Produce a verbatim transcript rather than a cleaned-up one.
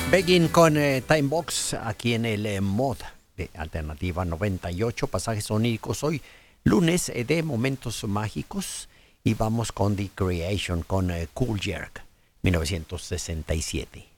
Begin con eh, Timebox aquí en el eh, mod de Alternativa noventa y ocho, pasajes oníricos. Hoy lunes eh, de momentos mágicos y vamos con The Creation con eh, Cool Jerk, mil novecientos sesenta y siete.